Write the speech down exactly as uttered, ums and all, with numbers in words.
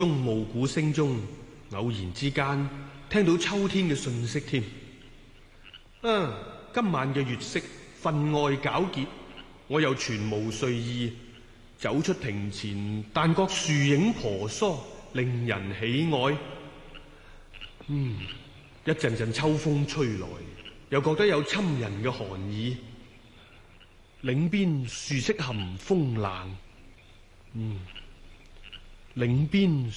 暮鼓聲中，偶然之間聽到秋天嘅訊息添。啊，今晚嘅月色分外皎潔，我又全無睡意，走出庭前，但覺樹影婆娑，令人喜愛。嗯，一陣陣秋風吹來，又覺得有侵人嘅寒意。嶺邊樹色含風冷，嗯，嶺邊